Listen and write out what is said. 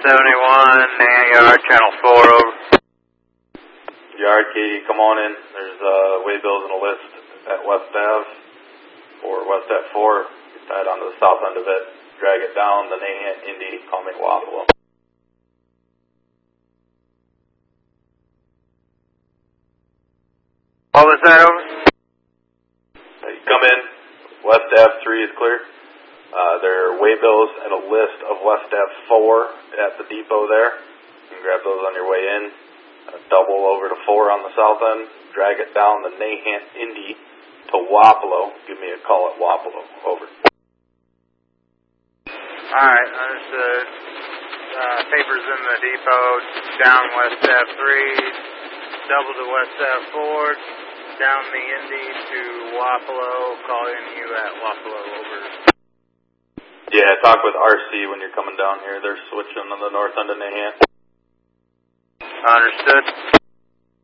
Yard, channel 4, over. Yard, Katie, come on in. There's waybills and a list at West Ave, or West Ave 4. Get tied onto the south end of it. Drag it down, the Nahant, Indy, call me Wapello. What was that, over? You come in, West Ave 3 is clear. There are waybills and a list of West Ave 4 at the depot there. You can grab those on your way in. Double over to 4 on the south end. Drag it down the Nahant, Indy to Wapello. Give me a call at Wapello. Over. Alright, understood. Papers in the depot, down West Ave 3, double to West Ave 4, down the Indy to Wapello, calling you at Wapello, over. Yeah, talk with RC when you're coming down here. They're switching on the north end of Nahant. Understood.